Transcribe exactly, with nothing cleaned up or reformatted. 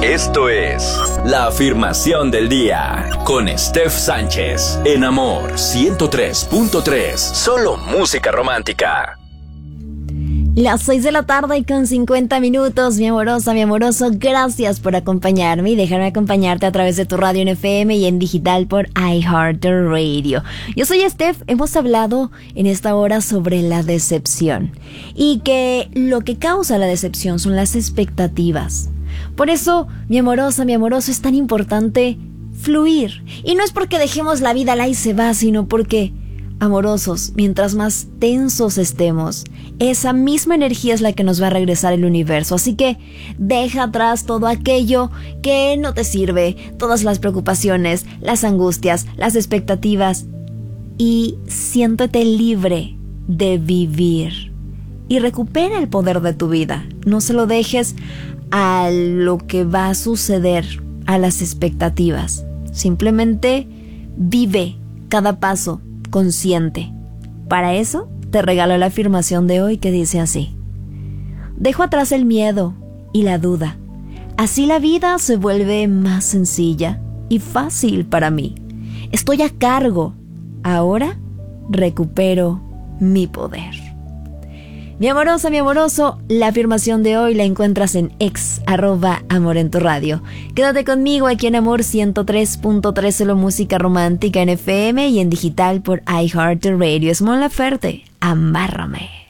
Esto es la afirmación del día con Steph Sánchez en Amor ciento tres punto tres. Solo música romántica. Las seis de la tarde y con cincuenta minutos, mi amorosa, mi amoroso, gracias por acompañarme y dejarme acompañarte a través de tu radio en F M y en digital por iHeartRadio. Yo soy Steph, hemos hablado en esta hora sobre la decepción y que lo que causa la decepción son las expectativas. Por eso, mi amorosa, mi amoroso, es tan importante fluir. Y no es porque dejemos la vida al ahí se va, sino porque, amorosos, mientras más tensos estemos, esa misma energía es la que nos va a regresar el universo. Así que deja atrás todo aquello que no te sirve, todas las preocupaciones, las angustias, las expectativas, y siéntete libre de vivir. Y recupera el poder de tu vida. No se lo dejes a lo que va a suceder, a las expectativas. Simplemente vive cada paso consciente. Para eso te regalo la afirmación de hoy que dice así: dejo atrás el miedo y la duda. Así la vida se vuelve más sencilla y fácil para mí. Estoy a cargo. Ahora recupero mi poder. Mi amorosa, mi amoroso, la afirmación de hoy la encuentras en ex, arroba Amor en tu radio. Quédate conmigo aquí en Amor ciento tres punto tres, solo música romántica en F M y en digital por iHeartRadio. Es Mon Laferte, amárrame.